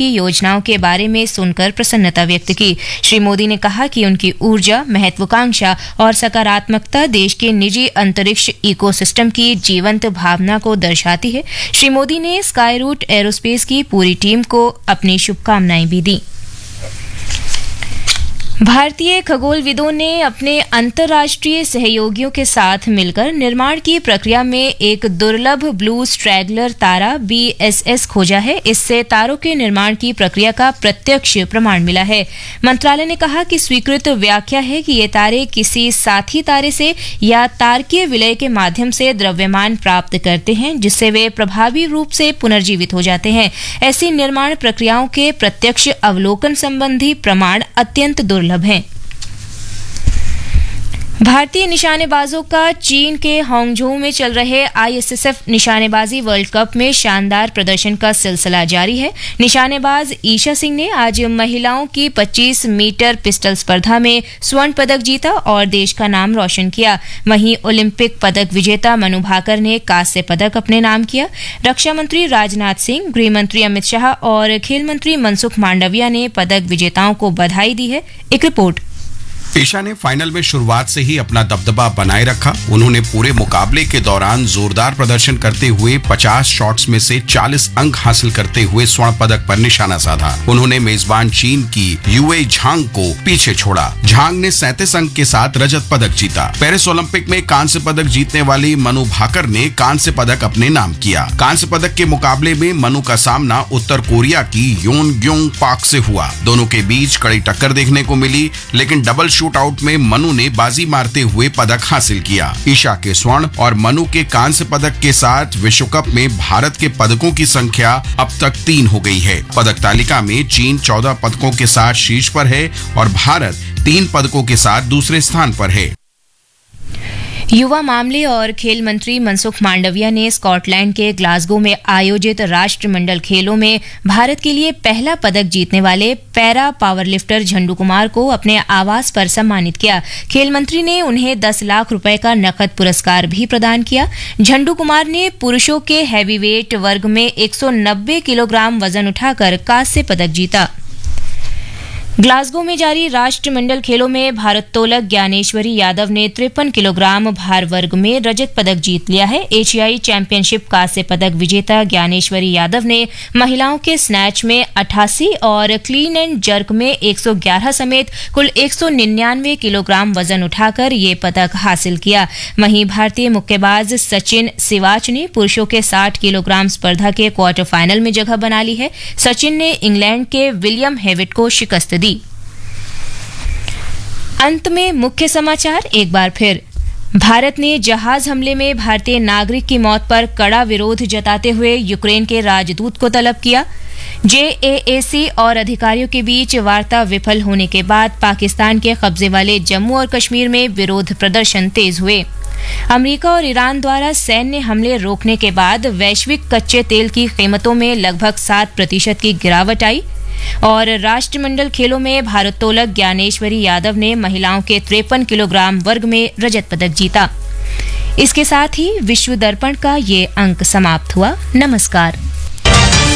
की योजनाओं के बारे में सुनकर प्रसन्नता व्यक्त की। श्री मोदी ने कहा कि उनकी ऊर्जा, महत्वाकांक्षा और सकारात्मकता देश के निजी अंतरिक्ष इकोसिस्टम की जीवंत भावना को दर्शाती है। श्री मोदी ने स्काई रूट एरोस्पेस की पूरी टीम को अपनी शुभकामनाएं भी दी। भारतीय खगोलविदों ने अपने अंतर्राष्ट्रीय सहयोगियों के साथ मिलकर निर्माण की प्रक्रिया में एक दुर्लभ ब्लू स्ट्रैगलर तारा BSS खोजा है। इससे तारों के निर्माण की प्रक्रिया का प्रत्यक्ष प्रमाण मिला है। मंत्रालय ने कहा कि स्वीकृत व्याख्या है कि ये तारे किसी साथी तारे से या तारकीय विलय के माध्यम से द्रव्यमान प्राप्त करते हैं, जिससे वे प्रभावी रूप से पुनर्जीवित हो जाते हैं। ऐसी निर्माण प्रक्रियाओं के प्रत्यक्ष अवलोकन संबंधी प्रमाण अत्यंत दुर्लभ हैं। भारतीय निशानेबाजों का चीन के हांगझोउ में चल रहे ISSF निशानेबाजी वर्ल्ड कप में शानदार प्रदर्शन का सिलसिला जारी है। निशानेबाज ईशा सिंह ने आज महिलाओं की 25 मीटर पिस्टल स्पर्धा में स्वर्ण पदक जीता और देश का नाम रोशन किया। वहीं ओलंपिक पदक विजेता मनु भाकर ने कांस्य पदक अपने नाम किया। रक्षा मंत्री राजनाथ सिंह, गृह मंत्री अमित शाह और खेल मंत्री मनसुख मांडविया ने पदक विजेताओं को बधाई दी है। एक रिपोर्ट। ईशा ने फाइनल में शुरुआत से ही अपना दबदबा बनाए रखा। उन्होंने पूरे मुकाबले के दौरान जोरदार प्रदर्शन करते हुए 50 शॉट्स में से 40 अंक हासिल करते हुए स्वर्ण पदक पर निशाना साधा। उन्होंने मेजबान चीन की यूए झांग को पीछे छोड़ा। झांग ने 37 अंक के साथ रजत पदक जीता। पेरिस ओलंपिक में कांस्य पदक जीतने वाली मनु भाकर ने कांस्य पदक अपने नाम किया। कांस्य पदक के मुकाबले में मनु का सामना उत्तर कोरिया की योन ग्योंग पाक से हुआ। दोनों के बीच कड़ी टक्कर देखने को मिली, लेकिन डबल शूट आउट में मनु ने बाजी मारते हुए पदक हासिल किया। ईशा के स्वर्ण और मनु के कांस्य पदक के साथ विश्व कप में भारत के पदकों की संख्या अब तक 3 हो गई है। पदक तालिका में चीन 14 पदकों के साथ शीर्ष पर है और भारत 3 पदकों के साथ दूसरे स्थान पर है। युवा मामले और खेल मंत्री मनसुख मांडविया ने स्कॉटलैंड के ग्लासगो में आयोजित राष्ट्रमंडल खेलों में भारत के लिए पहला पदक जीतने वाले पैरा पावरलिफ्टर झंडू कुमार को अपने आवास पर सम्मानित किया। खेल मंत्री ने उन्हें 10 लाख रुपए का नकद पुरस्कार भी प्रदान किया। झंडू कुमार ने पुरुषों के हैवीवेट वर्ग में 190 किलोग्राम वजन उठाकर कांस्य पदक जीता। ग्लासगो में जारी राष्ट्रमंडल खेलों में भारोत्तोलक ज्ञानेश्वरी यादव ने 53 किलोग्राम भार वर्ग में रजत पदक जीत लिया है। एशियाई चैंपियनशिप कांस्य पदक विजेता ज्ञानेश्वरी यादव ने महिलाओं के स्नैच में 88 और क्लीन एंड जर्क में 111 समेत कुल 199 किलोग्राम वजन उठाकर ये पदक हासिल किया। वहीं भारतीय मुक्केबाज सचिन सिवाच ने पुरुषों के 60 किलोग्राम स्पर्धा के क्वार्टर फाइनल में जगह बना ली है। सचिन ने इंग्लैंड के विलियम हेविट को शिकस्त दी। अंत में मुख्य समाचार एक बार फिर। भारत ने जहाज हमले में भारतीय नागरिक की मौत पर कड़ा विरोध जताते हुए यूक्रेन के राजदूत को तलब किया। JAAC और अधिकारियों के बीच वार्ता विफल होने के बाद पाकिस्तान के कब्जे वाले जम्मू और कश्मीर में विरोध प्रदर्शन तेज हुए। अमेरिका और ईरान द्वारा सैन्य हमले रोकने के बाद वैश्विक कच्चे तेल की कीमतों में लगभग 7% की गिरावट आई। और राष्ट्रमंडल खेलों में भारोत्तोलक ज्ञानेश्वरी यादव ने महिलाओं के 53 किलोग्राम वर्ग में रजत पदक जीता। इसके साथ ही विश्व दर्पण का ये अंक समाप्त हुआ। नमस्कार।